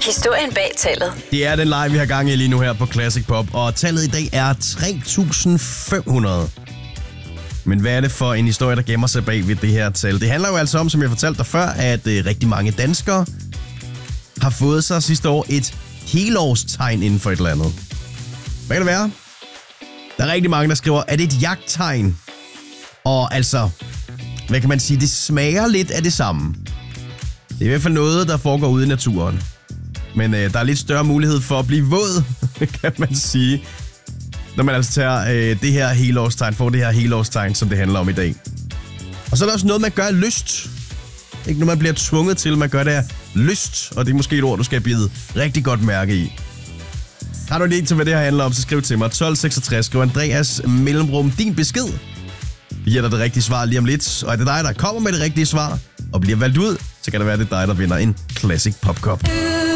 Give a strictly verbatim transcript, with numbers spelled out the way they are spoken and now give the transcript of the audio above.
Historien bag tallet. Det er den leg, vi har gang i lige nu her på Classic Pop, og tallet i dag er tre tusind fem hundrede. Men hvad er det for en historie, der gemmer sig bag ved det her tal? Det handler jo altså om, som jeg fortalte dig før, at øh, rigtig mange danskere har fået sig sidste år et helårstegn inden for et eller andet. Hvad kan det være? Der er rigtig mange, der skriver, er det et jagttegn? Og altså, hvad kan man sige, det smager lidt af det samme. Det er i hvert fald noget, der foregår ude i naturen. Men øh, der er lidt større mulighed for at blive våd, kan man sige, når man altså tager øh, det her helårstegn, får det her helårstegn, som det handler om i dag. Og så er der også noget, man gør af lyst. Ikke når man bliver tvunget til, man gør det af lyst. Og det er måske et ord, du skal bide rigtig godt mærke i. Har du en idé til, hvad det her handler om, så skriv til mig. tolv seksogtres, skriv Andreas mellemrum din besked. Vi giver dig det rigtige svar lige om lidt. Og er det dig, der kommer med det rigtige svar og bliver valgt ud, så kan det være, det er dig, der vinder en Classic Pop Cup.